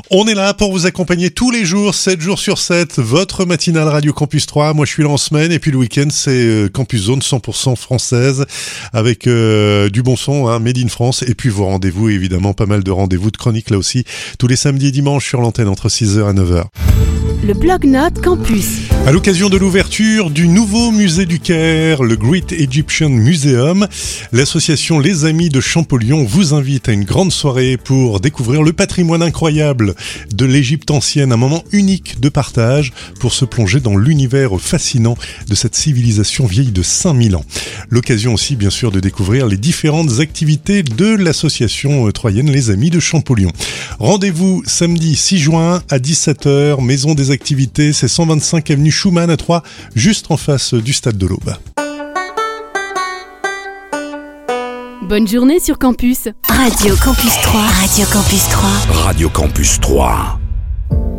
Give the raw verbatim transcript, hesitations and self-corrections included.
On est là pour vous accompagner tous les jours, sept jours sur sept, votre matinale Radio Campus trois. Moi, je suis là en semaine et puis le week-end, c'est Campus Zone cent pour cent française avec euh, du bon son, hein, Made in France. Et puis vos rendez-vous, évidemment, pas mal de rendez-vous de chroniques là aussi, tous les samedis et dimanches sur l'antenne entre six heures et neuf heures. Le Blog-Notes Campus. À l'occasion de l'ouverture du nouveau musée du Caire, le Great Egyptian Museum, l'association Les Amis de Champollion vous invite à une grande soirée pour découvrir le patrimoine incroyable de l'Égypte ancienne, un moment unique de partage pour se plonger dans l'univers fascinant de cette civilisation vieille de cinq mille ans. L'occasion aussi, bien sûr, de découvrir les différentes activités de l'association troyenne Les Amis de Champollion. Rendez-vous samedi six juin à dix-sept heures, maison des activités, c'est cent vingt-cinq avenue Schumann à Troyes, juste en face du stade de l'Aube. Bonne journée sur Campus. Radio Campus trois. Radio Campus trois. Radio Campus trois.